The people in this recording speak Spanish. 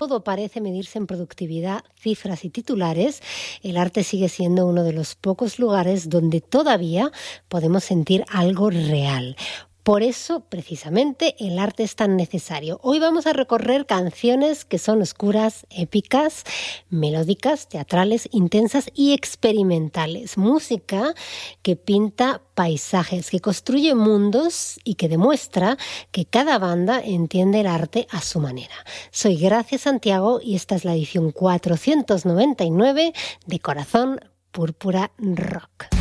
todo parece medirse en productividad, cifras y titulares, el arte sigue siendo uno de los pocos lugares donde todavía podemos sentir algo real. Por eso, precisamente, el arte es tan necesario. Hoy vamos a recorrer canciones que son oscuras, épicas, melódicas, teatrales, intensas y experimentales. Música que pinta paisajes, que construye mundos y que demuestra que cada banda entiende el arte a su manera. Soy Gracia Santiago y esta es la edición 499 de Corazón Púrpura Rock.